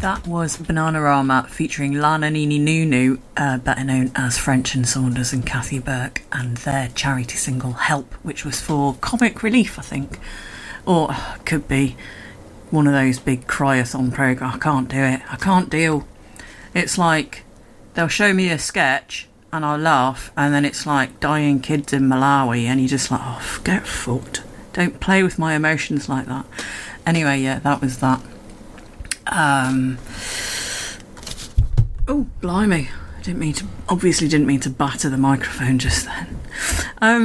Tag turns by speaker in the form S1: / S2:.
S1: That was Bananarama featuring Lana Nini Nunu, better known as French and Saunders and Kathy Burke, and their charity single Help, which was for Comic Relief, I think. Or could be one of those big cry-a-thon programmes. I can't do it. I can't deal. It's like they'll show me a sketch and I'll laugh, and then it's like dying kids in Malawi, and you're just like, oh, get fucked. Don't play with my emotions like that. Anyway, yeah, that was that. Oh, blimey. Obviously didn't mean to batter the microphone just then.